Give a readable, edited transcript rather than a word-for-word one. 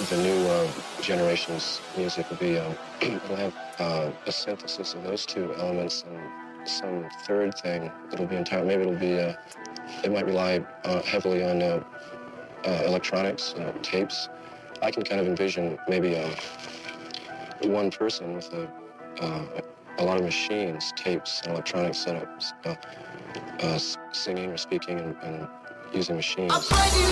the new generation's music will be, it'll have a synthesis of those two elements and some third thing. It'll be entire. Maybe it'll be. It might rely heavily on electronics, tapes. I can kind of envision maybe one person with a lot of machines, tapes, and electronic setups, singing or speaking and using machines.